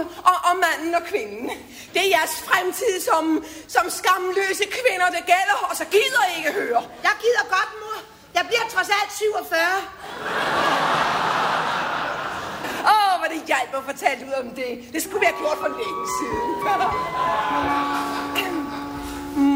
om manden og kvinden. Det er jeres fremtid som skamløse kvinder, det gælder, og så gider I ikke høre. Jeg gider godt, mor. Jeg bliver trods alt 47. Hvor det hjælper at fortælle ud om det. Det skulle vi have gjort for længe siden.